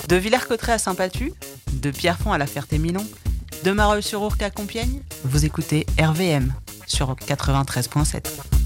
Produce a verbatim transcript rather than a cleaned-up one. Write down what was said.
De Villers-Cotterêts à Saint-Pathu, de Pierrefonds à la Ferté-Milon, de Marolles-sur-Ourcq à Compiègne, vous écoutez R V M sur quatre-vingt-treize virgule sept.